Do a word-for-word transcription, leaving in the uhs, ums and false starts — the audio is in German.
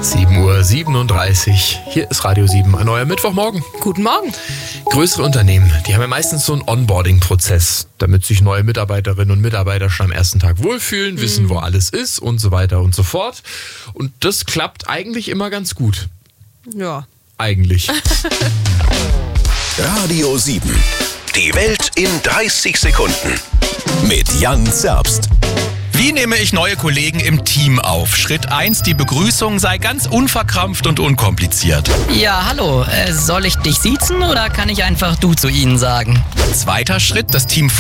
sieben Uhr siebenunddreißig. Hier ist Radio sieben, ein neuer Mittwochmorgen. Guten Morgen. Größere Unternehmen, die haben ja meistens so einen Onboarding-Prozess, damit sich neue Mitarbeiterinnen und Mitarbeiter schon am ersten Tag wohlfühlen, mhm. wissen, wo alles ist und so weiter und so fort. Und das klappt eigentlich immer ganz gut. Ja. Eigentlich. Radio sieben. Die Welt in dreißig Sekunden. Mit Jan Zerbst. Wie nehme ich neue Kollegen im Team auf? Schritt eins, die Begrüßung sei ganz unverkrampft und unkompliziert. Ja, hallo. Äh, soll ich dich siezen oder kann ich einfach du zu ihnen sagen? Zweiter Schritt, das Team